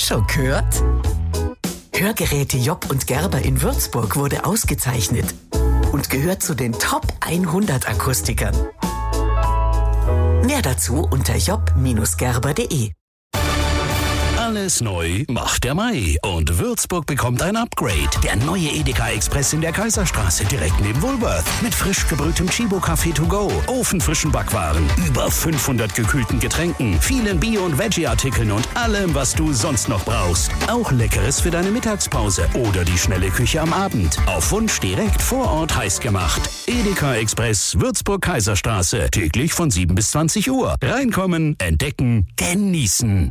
Schon gehört? Hörgeräte Job und Gerber in Würzburg wurde ausgezeichnet und gehört zu den Top 100 Akustikern. Mehr dazu unter job-gerber.de. Alles neu macht der Mai und Würzburg bekommt ein Upgrade. Der neue Edeka Express in der Kaiserstraße direkt neben Woolworth. Mit frisch gebrühtem Chibo-Kaffee to go, ofenfrischen Backwaren, über 500 gekühlten Getränken, vielen Bio- und Veggie-Artikeln und allem, was du sonst noch brauchst. Auch Leckeres für deine Mittagspause oder die schnelle Küche am Abend. Auf Wunsch direkt vor Ort heiß gemacht. Edeka Express, Würzburg-Kaiserstraße. Täglich von 7 bis 20 Uhr. Reinkommen, entdecken, genießen.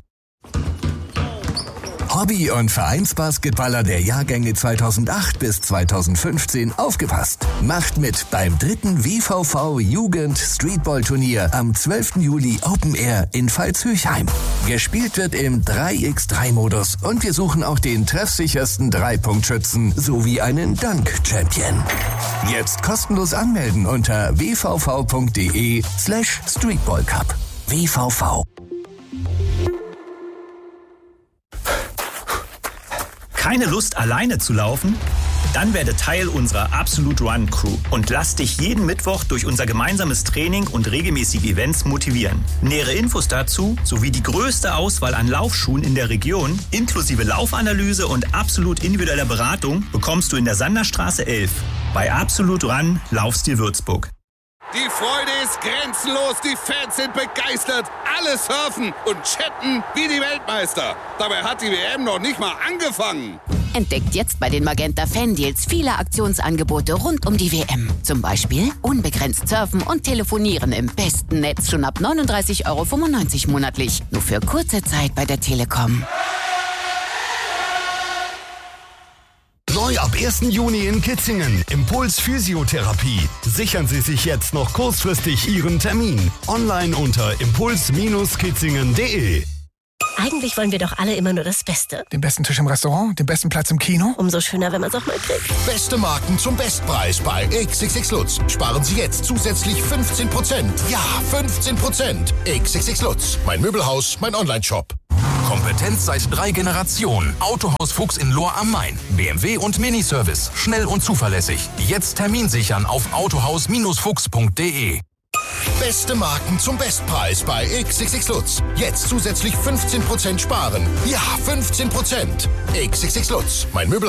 Hobby- und Vereinsbasketballer der Jahrgänge 2008 bis 2015 aufgepasst. Macht mit beim 3. WVV Jugend Streetball-Turnier am 12. Juli Open Air in Pfalz-Höchheim. Gespielt wird im 3x3-Modus und wir suchen auch den treffsichersten Dreipunktschützen sowie einen Dunk-Champion. Jetzt kostenlos anmelden unter wvv.de/Streetballcup. WVV. Keine Lust, alleine zu laufen? Dann werde Teil unserer Absolute Run Crew und lass dich jeden Mittwoch durch unser gemeinsames Training und regelmäßige Events motivieren. Nähere Infos dazu sowie die größte Auswahl an Laufschuhen in der Region, inklusive Laufanalyse und absolut individueller Beratung, bekommst du in der Sanderstraße 11. Bei Absolute Run Laufstil Würzburg. Die Freude ist grenzenlos, die Fans sind begeistert, alle surfen und chatten wie die Weltmeister. Dabei hat die WM noch nicht mal angefangen. Entdeckt jetzt bei den Magenta Fan-Deals viele Aktionsangebote rund um die WM. Zum Beispiel unbegrenzt surfen und telefonieren im besten Netz schon ab 39,95 € monatlich. Nur für kurze Zeit bei der Telekom. Neu ab 1. Juni in Kitzingen. Impuls Physiotherapie. Sichern Sie sich jetzt noch kurzfristig Ihren Termin. Online unter impuls-kitzingen.de. Eigentlich wollen wir doch alle immer nur das Beste. Den besten Tisch im Restaurant, den besten Platz im Kino. Umso schöner, wenn man es auch mal kriegt. Beste Marken zum Bestpreis bei XXX Lutz. Sparen Sie jetzt zusätzlich 15%. Ja, 15%. XXX Lutz. Mein Möbelhaus, mein Onlineshop. Kompetenz seit 3 Generationen. Autohaus Fuchs in Lohr am Main. BMW und Miniservice. Schnell und zuverlässig. Jetzt Termin sichern auf autohaus-fuchs.de. Beste Marken zum Bestpreis bei XXX Lutz. Jetzt zusätzlich 15% sparen. Ja, 15%. XXX Lutz. Mein Möbelhaus.